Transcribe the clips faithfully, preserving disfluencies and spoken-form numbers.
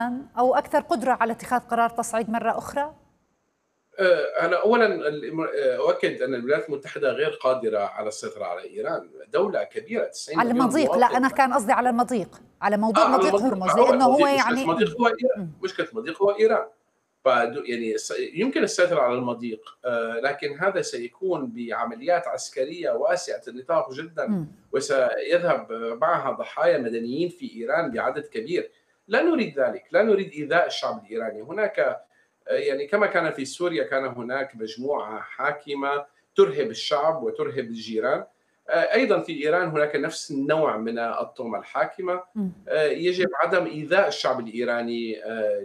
أو أكثر قدرة على اتخاذ قرار تصعيد مرة أخرى؟ آآ أنا أولًا الإم آآ أؤكد أن الولايات المتحدة غير قادرة على السيطرة على إيران، دولة كبيرة تسعين على مليون المضيق، لا مواطن. أنا كان قصدي على المضيق، على آه موضوع على مضيق المضيق، ما هرمز، هو لأنه هو المضيق مشكلة يعني المضيق إمم، هو إيران، إمم، مشكلة المضيق هو إيران. فد يعني الس يمكن السيطرة على المضيق، آآ لكن هذا سيكون بعمليات عسكرية واسعة النطاق جدًا، إمم، وسيذهب معها ضحايا مدنيين في إيران بعدد كبير. لا نريد ذلك، لا نريد إيذاء الشعب الإيراني. هناك آه، يعني كما كان في سوريا كان هناك مجموعة حاكمة ترهب الشعب وترهب الجيران. آه، أيضا في إيران هناك نفس النوع من الطغمة الحاكمة. إمم، آه، يجب عدم إيذاء الشعب الإيراني آه،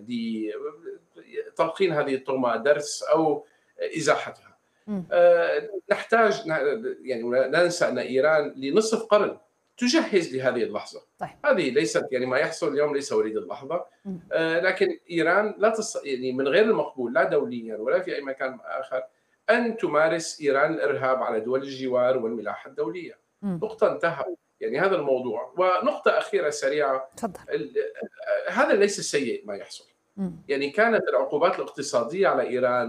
لتلقين هذه الطغمة درس أو إزاحتها. إمم، آه، نحتاج يعني لا ننسى أن إيران لنصف قرن تجهز لهذه اللحظة. طيب، هذه ليست يعني ما يحصل اليوم ليس وليد اللحظة. إمم، آه، لكن إيران لا تص... يعني من غير المقبول لا دوليا ولا في أي مكان آخر أن تمارس إيران الإرهاب على دول الجوار والملاحة الدولية. إمم، نقطة انتهى يعني هذا الموضوع. ونقطة أخيرة سريعة، تفضل، ال- آه، هذا ليس سيء ما يحصل. إمم، يعني كانت العقوبات الاقتصادية على إيران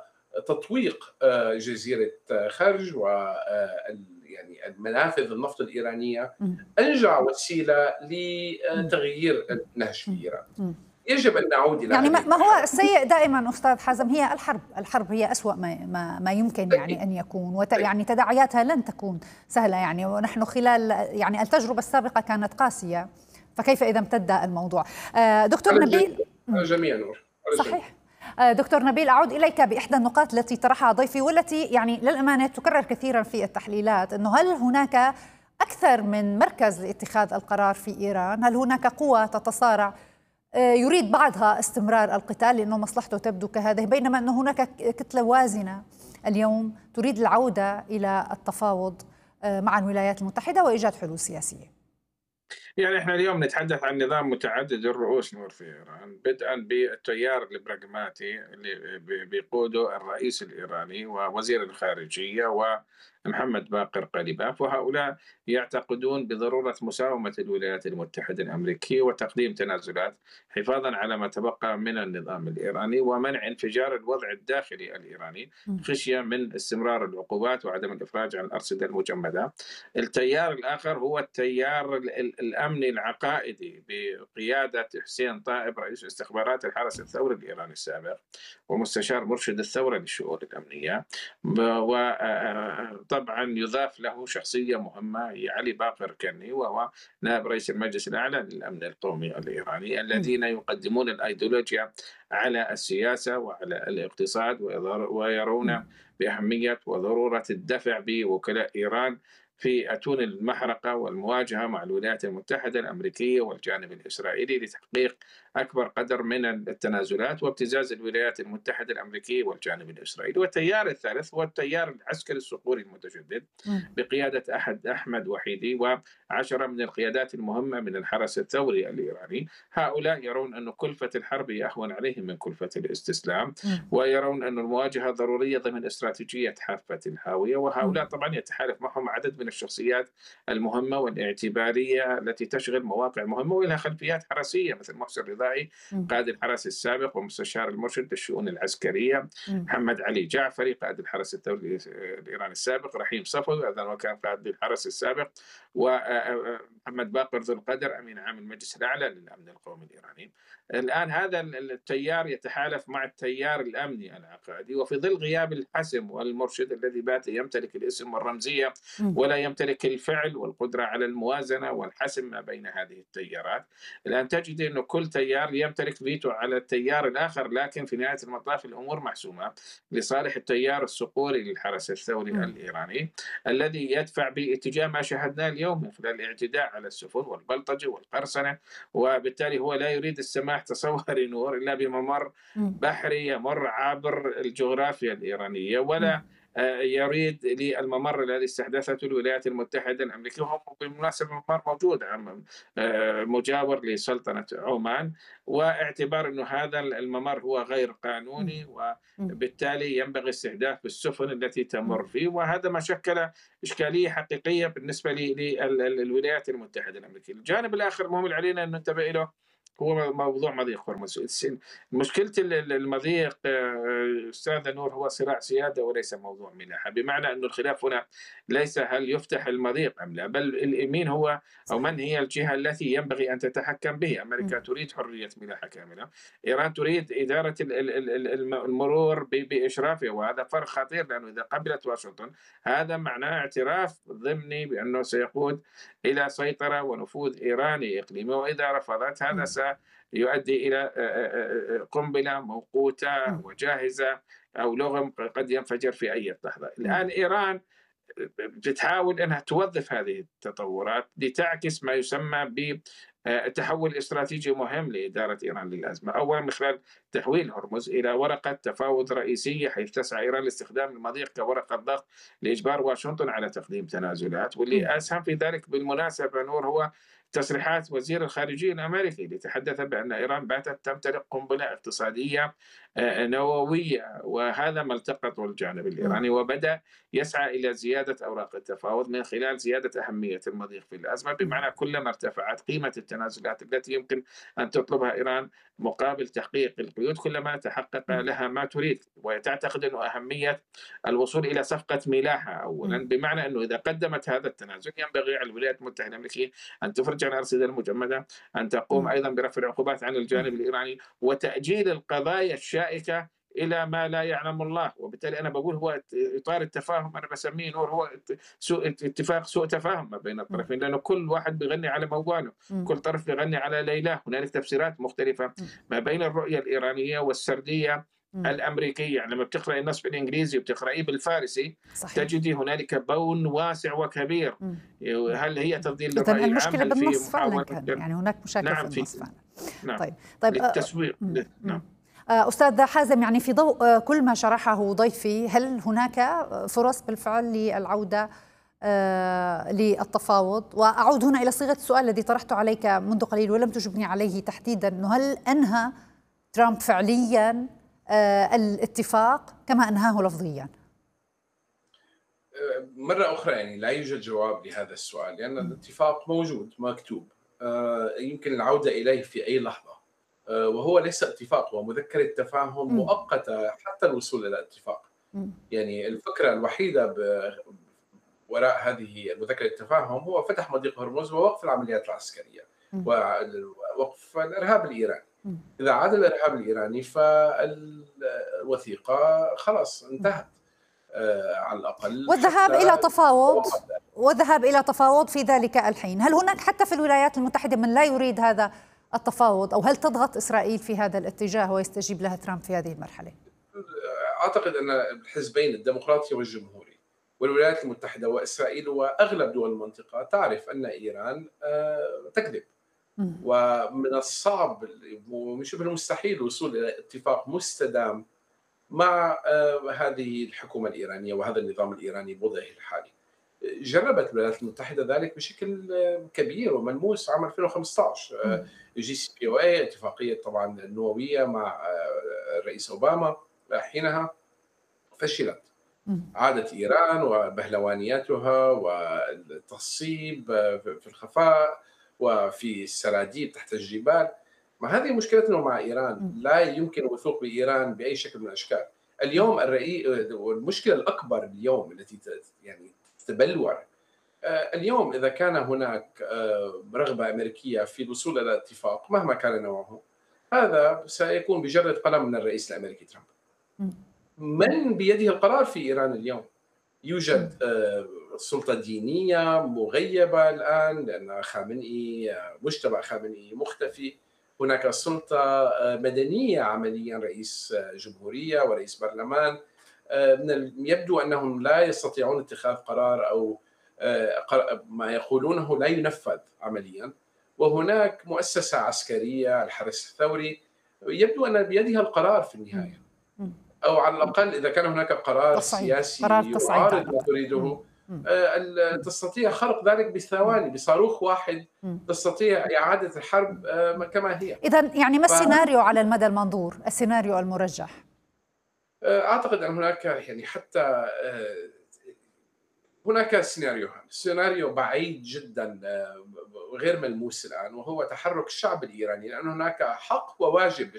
وتطويق آه، جزيرة آه، خرج و آه، ال- يعني المنافذ النفط الإيرانية إمم، أنجع وسيلة إمم، لتغيير النهج في إمم، إيران. إمم. يجب أن نعود إلى يعني هذه ما ما هو المرحلة. السيء دائما أستاذ حازم هي الحرب، الحرب هي أسوأ ما ما ما يمكن أكيد. يعني أن يكون، وت أكيد. يعني تداعياتها لن تكون سهلة يعني، ونحن خلال يعني التجربة السابقة كانت قاسية، فكيف إذا امتد الموضوع؟ آآ دكتور على الجميع، نبيل على إمم. الجميع نور، على الجميع. صحيح. آه، دكتور نبيل، أعود إليك بإحدى النقاط التي طرحها ضيفي والتي يعني للأمانة تكرر كثيرا في التحليلات، أنه هل هناك أكثر من مركز لاتخاذ القرار في إيران؟ هل هناك قوى تتصارع آه، يريد بعضها استمرار القتال لأنه مصلحته تبدو كهذه، بينما أن هناك كتلة وازنة اليوم تريد العودة إلى التفاوض آه، مع الولايات المتحدة وإيجاد حلول سياسية؟ يعني احنا اليوم نتحدث عن نظام متعدد الرؤوس نور في ايران، بدءا بالتيار البراغماتي اللي بي- بيقوده الرئيس الايراني ووزير الخارجيه ومحمد باقر قليباف، وهؤلاء يعتقدون بضروره مساومه الولايات المتحده الامريكيه وتقديم تنازلات حفاظا على ما تبقى من النظام الايراني ومنع انفجار الوضع الداخلي الايراني خشيه من استمرار العقوبات وعدم الافراج عن الارصده المجمده. التيار الآخر هو التيار الأمني العقائدي بقيادة حسين طائب رئيس استخبارات الحرس الثوري الإيراني السابق ومستشار مرشد الثورة للشؤون الأمنية. وطبعا يضاف له شخصية مهمة هي علي باقر كني، وهو نائب رئيس المجلس الأعلى للأمن القومي الإيراني، الذين يقدمون الأيديولوجيا على السياسة وعلى الاقتصاد ويرون بأهمية وضرورة الدفع بوكلاء إيران في أتون المحرقة والمواجهة مع الولايات المتحدة الأمريكية والجانب الإسرائيلي لتحقيق أكبر قدر من التنازلات وابتزاز الولايات المتحدة الأمريكية والجانب الإسرائيلي. والتيار الثالث هو التيار العسكري الصقوري المتجدد بقيادة أحد أحمد وحيدي وعشرة من القيادات المهمة من الحرس الثوري الإيراني. هؤلاء يرون أن كلفة الحرب أهون عليهم من كلفة الاستسلام، ويرون أن المواجهة ضرورية ضمن استراتيجية حافة الهاوية. وهؤلاء طبعا يتحالف معهم عدد من الشخصيات المهمة والاعتبارية التي تشغل مواقع مهمة ولها خلفيات حرسية، مثل محسن رضائي قائد الحرس السابق ومستشار المرشد للشؤون العسكرية، محمد علي جعفري قائد الحرس الثوري الإيراني السابق، رحيم صفوي هذا وكان قائد الحرس السابق، ومحمد باقر ذو القدر أمين عام المجلس الأعلى للأمن القومي الإيراني. الآن هذا التيار يتحالف مع التيار الأمني العقائدي، وفي ظل غياب الحسم والمرشد الذي بات يمتلك الاسم والرمزية ولا يمتلك الفعل والقدرة على الموازنة والحسم ما بين هذه التيارات. الآن تجد أن كل تيار يمتلك فيتو على التيار الآخر، لكن في نهاية المطاف الأمور محسومة لصالح التيار الصقوري للحرس الثوري الإيراني الذي يدفع باتجاه ما شاهدناه اليوم من خلال الاعتداء على السفن والبلطجة والقرصنة، وبالتالي هو لا يريد السماح تصوري نور إلا بممر بحري يمر عبر الجغرافيا الإيرانية، ولا يريد للممر الذي استحدثته الولايات المتحدة الأمريكية، وهو بالمناسبة ممر موجود مجاور لسلطنة عمان، واعتبار أنه هذا الممر هو غير قانوني وبالتالي ينبغي استهداف السفن التي تمر فيه. وهذا ما شكل إشكالية حقيقية بالنسبة للولايات المتحدة الأمريكية. الجانب الآخر المهم علينا أن ننتبه له هو موضوع مضيق هرمز. مشكلة المضيق أستاذ نور هو صراع سيادة وليس موضوع ملاحة، بمعنى أن الخلاف هنا ليس هل يفتح المضيق أم لا، بل مين هو أو من هي الجهة التي ينبغي أن تتحكم به. أمريكا تريد حرية ملاحة كاملة، إيران تريد إدارة المرور بإشرافه، وهذا فرق خطير، لأنه إذا قبلت واشنطن هذا معناه اعتراف ضمني بأنه سيقود إلى سيطرة ونفوذ إيراني إقليمي، وإذا رفضت هذا سيؤدي إلى قنبلة موقوتة وجاهزة أو لغم قد ينفجر في أي لحظة. الآن إيران بتحاول أنها توظف هذه التطورات لتعكس ما يسمى بتحول استراتيجي مهم لإدارة إيران للأزمة، أولا من خلال تحويل هرمز إلى ورقة تفاوض رئيسية، حيث تسعى إيران لاستخدام المضيق كورقة ضغط لإجبار واشنطن على تقديم تنازلات. واللي أسهم في ذلك بالمناسبة نور هو تصريحات وزير الخارجية الأمريكي اللي تحدث بأن إيران باتت تمتلك قنبلة اقتصادية نووية، وهذا ما التقطه الجانب الإيراني، وبدأ يسعى إلى زيادة أوراق التفاوض من خلال زيادة أهمية المضيق في الأزمة، بمعنى كلما ارتفعت قيمة التنازلات التي يمكن أن تطلبها إيران مقابل تحقيق القيود كلما تحقق لها ما تريد. وتعتقد أن أهمية الوصول إلى صفقة ملاحة أولا، بمعنى أنه إذا قدمت هذا التنازل ينبغي على الولايات المتحدة الأمريكية أن تفرج عن الأرصدة المجمدة، أن تقوم أيضا برفع العقوبات عن الجانب الإيراني، وتأجيل القضايا الشائكة إلى ما لا يعلم الله. وبالتالي أنا بقول هو إطار التفاهم، أنا بسميه نور هو سوء اتفاق سوء تفاهم ما بين الطرفين، لأنه كل واحد بيغني على موال، كل طرف بيغني على ليلاه. هنالك تفسيرات مختلفة ما بين الرؤية الإيرانية والسردية الأمريكية. يعني لما بتقرأ النص بالإنجليزي وبتقرأيه بالفارسي صحيح. تجدي هنالك بون واسع وكبير. هل هي تفضيل للرأي العام؟ المشكلة بالنص فعلا كان يعني هناك مشاكل نعم في النص فعلا. نعم. طيب طيب للتسويق. نعم. أستاذ حازم، يعني في ضوء كل ما شرحه ضيفي، هل هناك فرص بالفعل للعودة للتفاوض؟ وأعود هنا إلى صيغة السؤال الذي طرحته عليك منذ قليل ولم تجبني عليه تحديدا، أنه هل أنهى ترامب فعليا الاتفاق كما أنهاه لفظيا؟ مرة أخرى يعني لا يوجد جواب لهذا السؤال، لأن الاتفاق موجود مكتوب، يمكن العودة إليه في أي لحظة، وهو ليس اتفاق، هو مذكرة تفاهم مؤقتة حتى الوصول إلى اتفاق. يعني الفكرة الوحيدة وراء هذه المذكرة التفاهم هو فتح مضيق هرمز ووقف العمليات العسكرية ووقف الإرهاب الإيراني. إذا عاد الإرهاب الإيراني فالوثيقة خلاص انتهت على الأقل، والذهاب إلى تفاوض والذهاب إلى تفاوض في ذلك الحين. هل هناك حتى في الولايات المتحدة من لا يريد هذا التفاوض، أو هل تضغط إسرائيل في هذا الاتجاه ويستجيب لها ترامب في هذه المرحلة؟ أعتقد أن الحزبين الديمقراطي والجمهوري والولايات المتحدة وإسرائيل وأغلب دول المنطقة تعرف أن إيران تكذب، ومن الصعب وشبه المستحيل الوصول إلى اتفاق مستدام مع هذه الحكومة الإيرانية وهذا النظام الإيراني بوضعه الحالي. جربت الولايات المتحدة ذلك بشكل كبير وملموس عام ألفين وخمسة عشر، جي سي بي أو إيه، اتفاقية طبعا النووية مع الرئيس أوباما حينها فشلت. عادت إيران وبهلوانياتها والتصيب في الخفاء وفي السراديب تحت الجبال. ما هذه مشكلتنا مع إيران، لا يمكن الوثوق بإيران بأي شكل من الأشكال. اليوم الرئيس والمشكلة الأكبر اليوم التي يعني تبلور اليوم، إذا كان هناك رغبة أمريكية في الوصول إلى اتفاق مهما كان نوعه، هذا سيكون بجرة قلم من الرئيس الأمريكي ترامب. من بيده القرار في إيران اليوم؟ يوجد سلطة دينية مغيبة الآن لأن خامنئي مجتمع خامنئي مختفي. هناك سلطة مدنية عمليا، رئيس جمهورية ورئيس برلمان، يبدو أنهم لا يستطيعون اتخاذ قرار أو ما يقولونه لا ينفذ عمليا. وهناك مؤسسة عسكرية الحرس الثوري يبدو أن بيدها القرار في النهاية، أو على الأقل إذا كان هناك قرار تصعيد. سياسي يعارض ما تريده تستطيع خرق ذلك بثواني، بصاروخ واحد تستطيع إعادة الحرب كما هي. إذن يعني ما السيناريو ف... على المدى المنظور، السيناريو المرجح؟ أعتقد أن هناك يعني حتى هناك سيناريوهان، سيناريو بعيد جدا غير ملموس الآن، وهو تحرك الشعب الإيراني، لأن هناك حق وواجب